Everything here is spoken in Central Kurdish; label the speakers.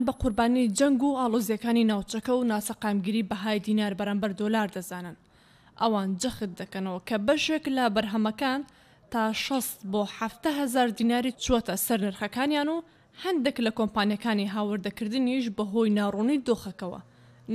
Speaker 1: بە قوربانی جەنگ و ئاڵۆزیەکانی ناوچەکە و ناسەقامگیری بەهای دینار بەرامبەر دۆلار دەزانن. ئەوان جەخت دەکەنەوە کە بەشێک لە بەرهەمەکان تا 6 بۆ 7,000 دیناری چووەتە سەر نرخەکانیان و هەندێک لە کۆمپانیەکانی هاوردەکردنیش بەهۆی ناڕوونی دۆخەکەوە.